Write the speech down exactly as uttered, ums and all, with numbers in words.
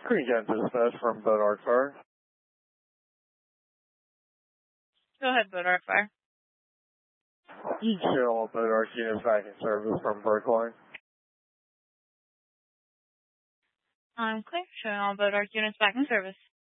Green Cat Dispatch from Boat Arc Fire. Go ahead, Boat Arc Fire. You can show all Boat Arc units back in service from Brookline. I'm clear. Showing all Boat Arc units back in service.